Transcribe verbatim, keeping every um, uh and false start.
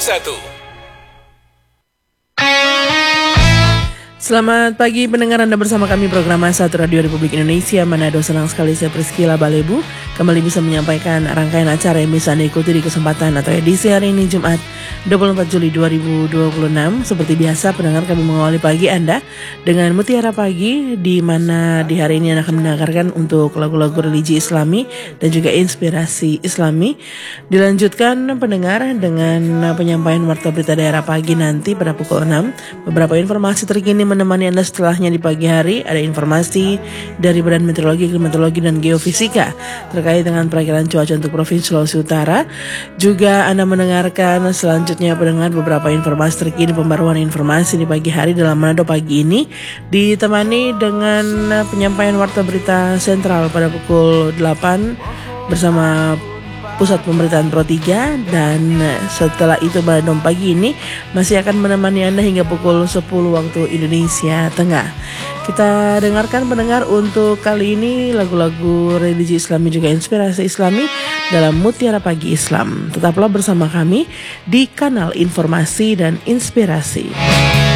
satu. Selamat pagi pendengar, Anda bersama kami program satu Radio Republik Indonesia Manado. Senang sekali saya Priscila Balebu kembali bisa menyampaikan rangkaian acara yang bisa Anda ikuti di kesempatan atau edisi hari ini Jumat dua puluh empat Juli dua ribu dua puluh enam. Seperti biasa pendengar, kami mengawali pagi Anda dengan Mutiara Pagi, di mana di hari ini Anda akan mendengarkan untuk lagu-lagu religi Islami dan juga inspirasi Islami. Dilanjutkan pendengar dengan penyampaian warta berita daerah pagi nanti pada pukul enam. Beberapa informasi terkini menemani Anda setelahnya di pagi hari. Ada informasi dari Badan Meteorologi, Klimatologi, dan Geofisika terkait dengan perakilan cuaca untuk Provinsi Sulawesi Utara. Juga Anda mendengarkan selanjutnya pendengar beberapa informasi terkini, pembaruan informasi di pagi hari dalam Manado pagi ini, ditemani dengan penyampaian warta berita sentral pada pukul delapan bersama Pusat Pemberitaan Pro tiga, dan setelah itu Manado pagi ini masih akan menemani Anda hingga pukul sepuluh waktu Indonesia Tengah. Kita dengarkan pendengar untuk kali ini lagu-lagu religi Islami juga inspirasi Islami dalam Mutiara Pagi Islam. Tetaplah bersama kami di kanal informasi dan inspirasi.